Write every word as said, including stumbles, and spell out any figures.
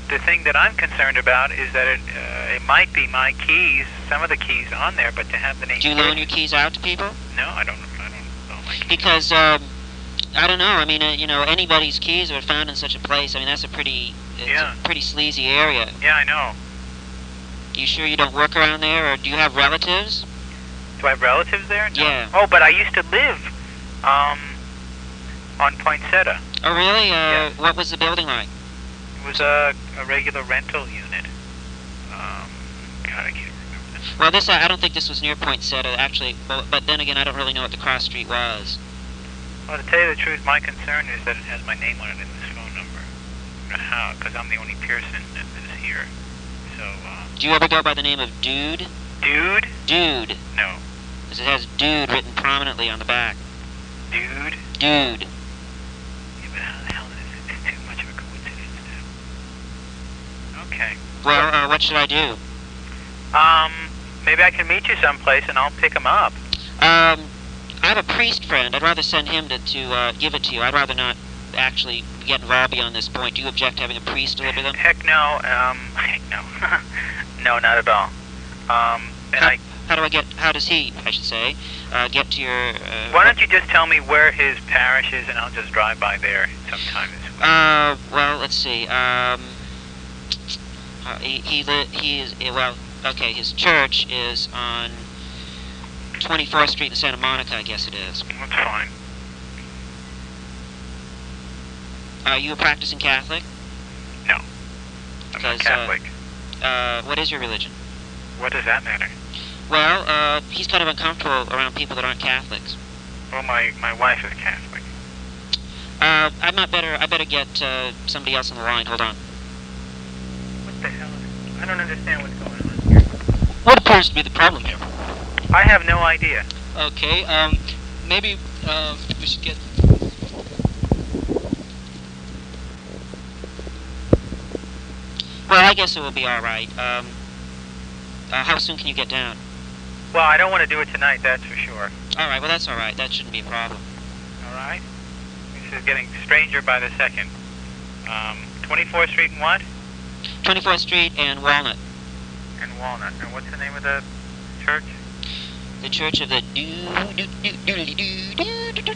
the thing that I'm concerned about is that it uh, it might be my keys, some of the keys on there, but to have the name. Do you loan your keys out to people? No, I don't. I don't loan my keys. Because um, I don't know. I mean, uh, you know, anybody's keys are found in such a place. I mean, that's a pretty, it's Yeah. a pretty sleazy area. Yeah, I know. You sure you don't work around there, or do you have relatives? Do I have relatives there? No. Yeah. Oh, but I used to live um, on Poinsettia. Oh, really? Uh, Yeah. What was the building like? It was a, a regular rental unit. Um, God, I can't remember this. Well, this, I don't think this was near Poinsettia, actually, but, but then again, I don't really know what the cross street was. Well, to tell you the truth, my concern is that it has my name on it in this phone number. I don't know how, because I'm the only person that is here. So, uh, Do you ever go by the name of Dude? Dude? Dude. No. Because it has Dude written prominently on the back. Dude? Dude. Yeah, but how the hell is it? It's too much of a coincidence now. Okay. Well, uh, what should I do? Um, maybe I can meet you someplace and I'll pick him up. Um, I have a priest friend. I'd rather send him to, to uh, give it to you. I'd rather not actually get involved beyond this point. Do you object to having a priest deliver them? Heck no. Um, heck no. No, not at all. Um, and how, I... how do I get, how does he, I should say, uh, get to your... Uh, Why don't you just tell me where his parish is and I'll just drive by there sometime this week. Uh, well, let's see. Um, uh, he, he, li he is, eh, well, okay, his church is on twenty-fourth Street in Santa Monica, I guess it is. That's fine. Are you a practicing Catholic? No. I'm not 'Cause, uh, Catholic. Uh, what is your religion? What does that matter? Well, uh, he's kind of uncomfortable around people that aren't Catholics. Well, my, my wife is Catholic. Uh, I'm not better, I better get, uh, somebody else on the line. Hold on. What the hell is it? I don't understand what's going on here. What appears to be the problem here? I have no idea. Okay, um, maybe, uh, we should get... Well, I guess it will be alright. Um, uh, how soon can you get down? Well, I don't want to do it tonight, that's for sure. Alright, well that's alright. That shouldn't be a problem. Alright? This is getting stranger by the second. Um, twenty-fourth Street and what? twenty-fourth Street and Walnut. And Walnut. And what's the name of the church? The Church of the Doo Doo Doo Doodly Doo Doo Doo Doo